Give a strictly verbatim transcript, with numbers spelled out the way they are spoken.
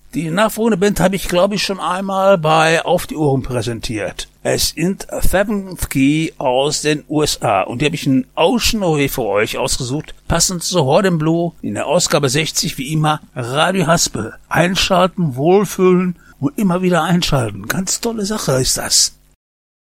Die nachfolgende Band habe ich, glaube ich, schon einmal bei Auf die Ohren präsentiert. Es sind Seventh Key aus den U S A und die habe ich einen Ausschnitt für euch ausgesucht, passend zu Horde in Blue in der Ausgabe sechzig, wie immer, Radio Haspel. Einschalten, wohlfühlen und immer wieder einschalten. Ganz tolle Sache ist das.